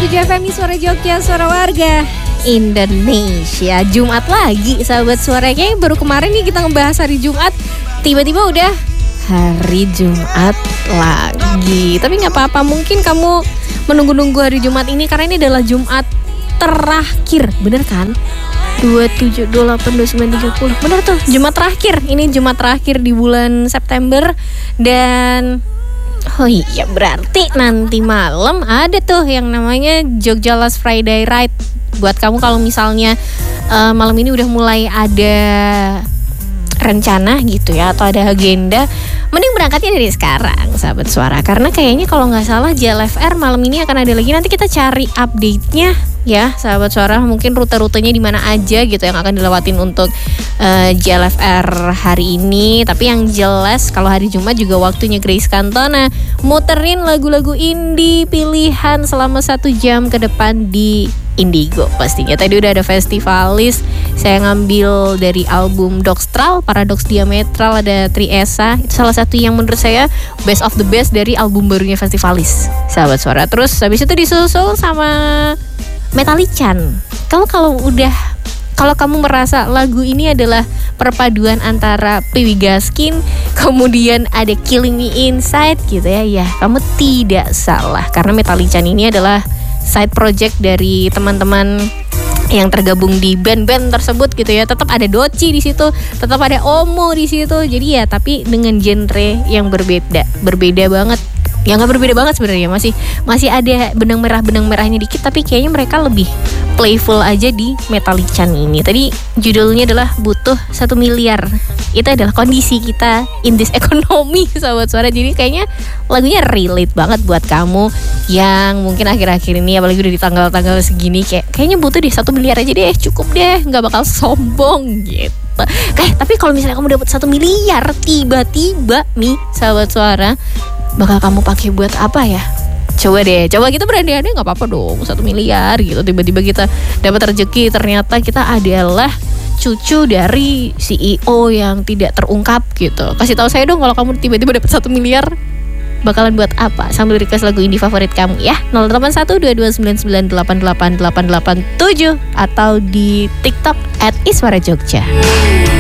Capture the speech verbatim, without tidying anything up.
tujuh F M Suara Jogja, Suara Warga Indonesia. Jumat lagi sahabat suara. Kayaknya baru kemarin nih kita ngebahas hari Jumat, tiba-tiba udah hari Jumat lagi. Tapi gak apa-apa, mungkin kamu menunggu-nunggu hari Jumat ini karena ini adalah Jumat terakhir, bener kan? dua puluh tujuh, dua puluh delapan, dua puluh sembilan, tiga puluh. Bener tuh, Jumat terakhir. Ini Jumat terakhir di bulan September. Dan oh iya, berarti nanti malam ada tuh yang namanya Jogja Last Friday Ride. Buat kamu kalau misalnya uh, malam ini udah mulai ada rencana gitu ya, atau ada agenda, mending berangkatnya dari sekarang sahabat suara. Karena kayaknya kalau gak salah J L F R malam ini akan ada lagi. Nanti kita cari update-nya ya sahabat suara. Mungkin rute-rutenya di mana aja gitu yang akan dilewatin untuk uh, J L F R hari ini. Tapi yang jelas kalau hari Jumat juga waktunya Grace Cantona muterin lagu-lagu indie pilihan selama satu jam ke depan di Indigo pastinya. Tadi udah ada Festivalis, saya ngambil dari album Dogstral, Paradox Diametral, ada Triesa. Itu salah satu yang menurut saya best of the best dari album barunya Festivalis sahabat suara. Terus habis itu disusul sama Metallican. Kamu kalau udah Kalau kamu merasa lagu ini adalah perpaduan antara Piwi Gaskin, kemudian ada Killing Me Inside gitu ya, ya kamu tidak salah. Karena Metallican ini adalah side project dari teman-teman yang tergabung di band-band tersebut gitu ya. Tetap ada Doci di situ, tetap ada Omo di situ. Jadi ya, tapi dengan genre yang berbeda, berbeda banget. Ya nggak berbeda banget sebenarnya, masih masih ada benang merah benang merahnya dikit, tapi kayaknya mereka lebih playful aja di Metallican ini. Tadi judulnya adalah Butuh Satu Miliar. Itu adalah kondisi kita in this economy sahabat suara. Jadi kayaknya lagunya relate banget buat kamu yang mungkin akhir-akhir ini, apalagi udah di tanggal-tanggal segini, kayak kayaknya butuh deh satu miliar aja deh, cukup deh, nggak bakal sombong gitu. Eh tapi kalau misalnya kamu dapat satu miliar tiba-tiba nih sahabat suara, bakal kamu pakai buat apa ya? Coba deh, coba kita berandai-andai, nggak apa-apa dong, satu miliar gitu. Tiba-tiba kita dapat rezeki, ternyata kita adalah cucu dari C E O yang tidak terungkap gitu. Kasih tahu saya dong kalau kamu tiba-tiba dapat satu miliar, bakalan buat apa? Sambil request lagu indie favorit kamu ya. nol delapan satu dua dua sembilan sembilan delapan delapan delapan delapan tujuh atau di TikTok at iswara jogja.